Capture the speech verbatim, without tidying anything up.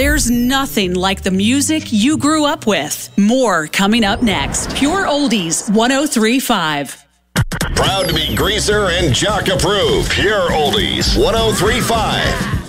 There's nothing like the music you grew up with. More coming up next. Pure Oldies one oh three point five. Proud to be Greaser and Jock approved. Pure Oldies one oh three point five.